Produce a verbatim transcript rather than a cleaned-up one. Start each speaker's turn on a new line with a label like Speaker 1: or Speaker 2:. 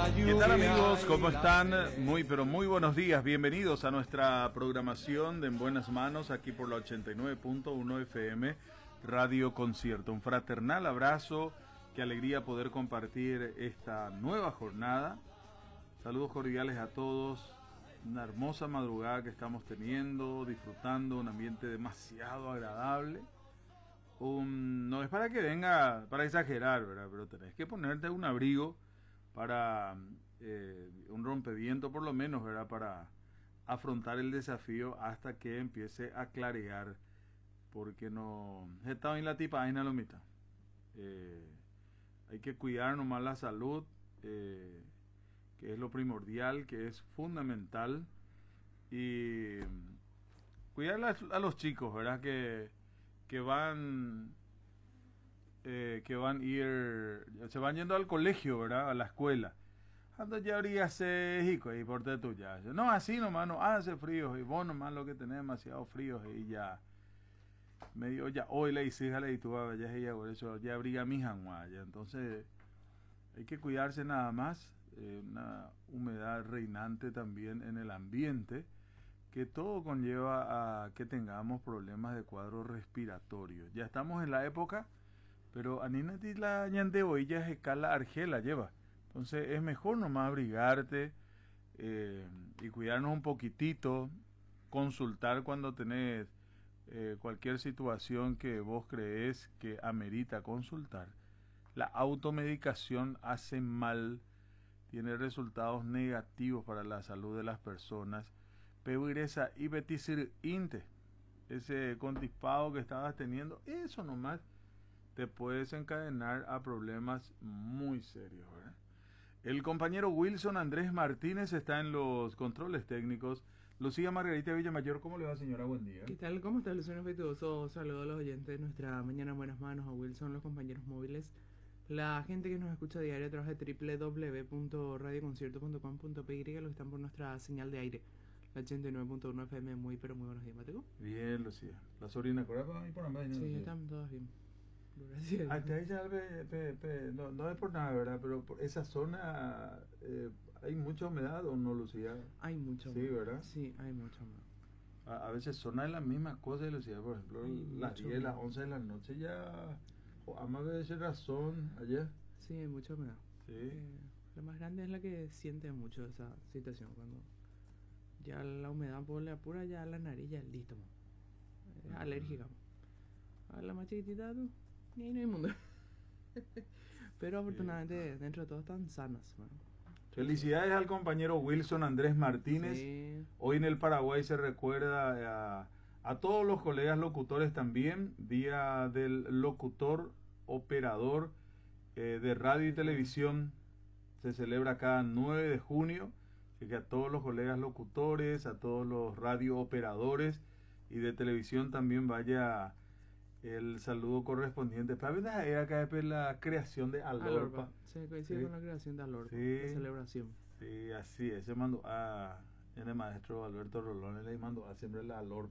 Speaker 1: ¿Qué tal, amigos? ¿Cómo están? Muy pero muy buenos días. Bienvenidos a nuestra programación de En Buenas Manos aquí por la ochenta y nueve punto uno F M Radio Concierto. Un fraternal abrazo. Qué alegría poder compartir esta nueva jornada. Saludos cordiales a todos. Una hermosa madrugada que estamos teniendo, disfrutando un ambiente demasiado agradable. Um, no es para que venga, para exagerar, ¿verdad? Pero tenés que ponerte un abrigo para eh, un rompeviento por lo menos, ¿verdad? Para afrontar el desafío hasta que empiece a clarear, porque no está en la tipa en la mitad. Eh, hay que cuidar nomás la salud, eh, que es lo primordial, que es fundamental, y cuidar a, a los chicos, ¿verdad? Que que van eh, que van a ir, se van yendo al colegio, ¿verdad? A la escuela. Ando ya habría ese hijo y por tu ya. No, así nomás no hace frío. Y vos nomás lo que tenés demasiado frío y ya. Medio ya, hoy la hija le tú ya ella por eso ya abriga mi janguaya. Entonces hay que cuidarse nada más. Eh, una humedad reinante también en el ambiente, que todo conlleva a que tengamos problemas de cuadro respiratorio. Ya estamos en la época, pero Anina la ñante hoy ya es escala argela lleva. Entonces es mejor nomás abrigarte eh, y cuidarnos un poquitito, consultar cuando tenés eh, cualquier situación que vos crees que amerita consultar. La automedicación hace mal, tiene resultados negativos para la salud de las personas. Peuresa y beticir inte, ese contispado que estabas teniendo, eso nomás te puede desencadenar a problemas muy serios, ¿verdad? El compañero Wilson Andrés Martínez está en los controles técnicos. Lucía Margarita Villamayor, ¿cómo le va, señora? Buen día.
Speaker 2: ¿Qué tal? ¿Cómo está, Luciano Afectuoso? Saludo a los oyentes de nuestra Mañana en Buenas Manos, a Wilson, los compañeros móviles, la gente que nos escucha a diario a través de doble u doble u doble u punto radio concierto punto com punto p y, los que están por nuestra señal de aire, la ochenta y nueve punto uno F M. Muy pero muy buenos días, Mateo.
Speaker 1: Bien, Lucía. ¿La sobrina Corapa? ¿Y por la
Speaker 2: Sí, Lucía? Están todos bien. Gracias.
Speaker 1: Hasta ahí ya, pe, pe, pe, no, no es por nada, ¿verdad? Pero por esa zona eh, hay mucha humedad, ¿o no, Lucía?
Speaker 2: Hay mucha humedad.
Speaker 1: Sí, ¿verdad?
Speaker 2: Sí, hay mucha humedad.
Speaker 1: A, a veces son las mismas cosas, Lucía. Por ejemplo, hay las diez, las once de la noche ya... A más de esa razón, ayer.
Speaker 2: Sí, hay mucha humedad.
Speaker 1: Sí.
Speaker 2: Eh, la más grande es la que siente mucho esa situación. Cuando ya la humedad por la pura, ya la nariz ya es listo. Es uh-huh. Alérgica. A la más chiquitita, tú, ni ahí no hay mundo. Pero afortunadamente, sí, dentro de todo están sanas. ¿No?
Speaker 1: Felicidades al compañero Wilson Andrés Martínez.
Speaker 2: Sí.
Speaker 1: Hoy en el Paraguay se recuerda a, a todos los colegas locutores también. Día del locutor operador eh, de radio y televisión. Se celebra cada nueve de junio. Así que a todos los colegas locutores, a todos los radio operadores y de televisión también vaya el saludo correspondiente. Para ver era acá la creación de Alorpa.
Speaker 2: Alorpa. Se coincide sí. con la creación de Alorpa, sí. La celebración.
Speaker 1: Sí, así es. Se mandó a el maestro Alberto Rolón, le mandó a siempre la Alorpa.